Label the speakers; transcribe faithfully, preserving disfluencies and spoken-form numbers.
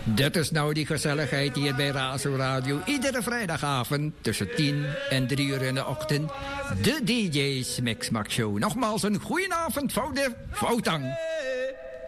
Speaker 1: Dit is nou die gezelligheid hier bij Razo Radio. Iedere vrijdagavond tussen tien en drie uur in de ochtend. De D J's Mix Max Show. Nogmaals een goedenavond, Foute Foutang.